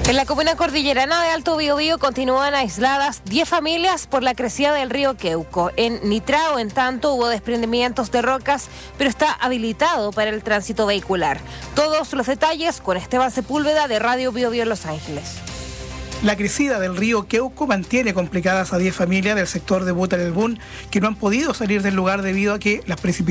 En la comuna cordillerana de Alto Biobío continúan aisladas 10 familias por la crecida del río Queuco. En Nitrao, en tanto, hubo desprendimientos de rocas, pero está habilitado para el tránsito vehicular. Todos los detalles con Esteban Sepúlveda de Radio Biobío Los Ángeles. La crecida del río Queuco mantiene complicadas a 10 familias del sector de Butarelbún que no han podido salir del lugar debido a que las precipitaciones